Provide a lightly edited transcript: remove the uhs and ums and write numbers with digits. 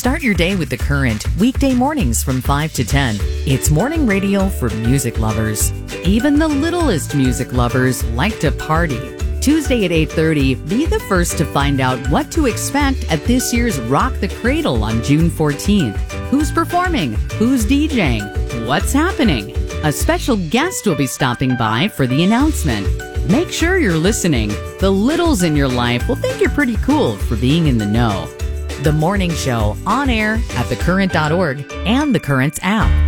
Start your day with The Current, weekday mornings from 5 to 10. It's morning radio for music lovers. Even the littlest music lovers like to party. Tuesday at 8:30, be the first to find out what to expect at this year's Rock the Cradle on June 14th. Who's performing? Who's DJing? What's happening? A special guest will be stopping by for the announcement. Make sure you're listening. The littles in your life will think you're pretty cool for being in the know. The Morning Show, on air at thecurrent.org and the Currents app.